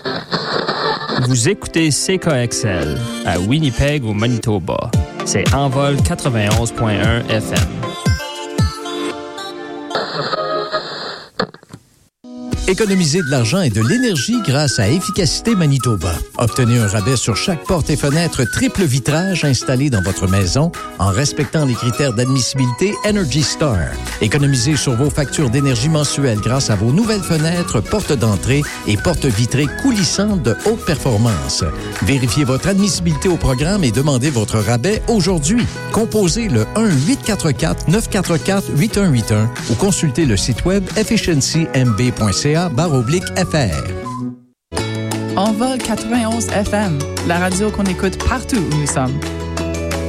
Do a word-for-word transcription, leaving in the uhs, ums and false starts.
Vous écoutez C K X L à Winnipeg au Manitoba. C'est Envol quatre-vingt-onze point un F M. Économisez de l'argent et de l'énergie grâce à Efficacité Manitoba. Obtenez un rabais sur chaque porte et fenêtre triple vitrage installée dans votre maison en respectant les critères d'admissibilité Energy Star. Économisez sur vos factures d'énergie mensuelles grâce à vos nouvelles fenêtres, portes d'entrée et portes vitrées coulissantes de haute performance. Vérifiez votre admissibilité au programme et demandez votre rabais aujourd'hui. Composez le un huit quatre quatre neuf quatre quatre huit un huit un ou consultez le site web efficiency m b point c a barre oblique F R. Envol quatre-vingt-onze F M, la radio qu'on écoute partout où nous sommes.